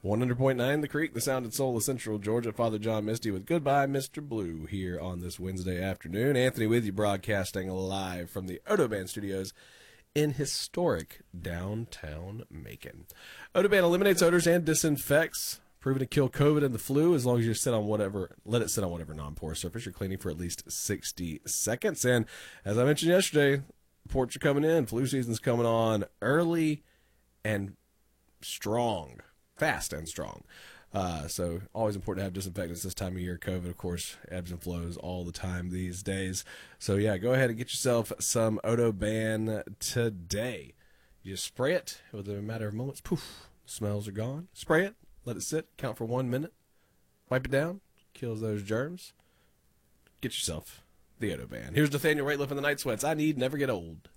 100.9 The Creek, the sound and soul of Central Georgia. Father John Misty with Goodbye, Mr. Blue here on this Wednesday afternoon. Anthony with you, broadcasting live from the Odoban Studios in historic downtown Macon. Odoban eliminates odors and disinfects, proven to kill COVID and the flu as long as you let it sit on whatever non-porous surface you're cleaning for at least 60 seconds. And as I mentioned yesterday, reports are coming in. Flu season's coming on early and strong. Fast and strong. So always important to have disinfectants this time of year. COVID, of course, ebbs and flows all the time these days. So, yeah, go ahead and get yourself some Odoban today. You just spray it within a matter of moments. Poof, the smells are gone. Spray it, let it sit, count for 1 minute. Wipe it down, kills those germs. Get yourself the Odoban. Here's Nathaniel Rateliff and the Night Sweats. I need never get old.